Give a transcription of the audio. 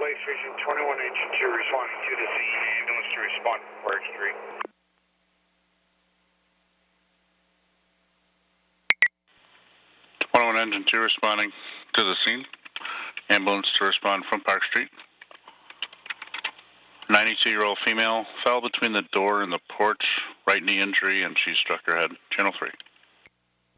Lake Station 21 Engine 2 responding to the scene. Ambulance to respond to Park Street. Engine 2 responding to the scene. Ambulance to respond from Park Street. 92-year-old female fell between the door and the porch, right knee injury, and she struck her head. Channel 3.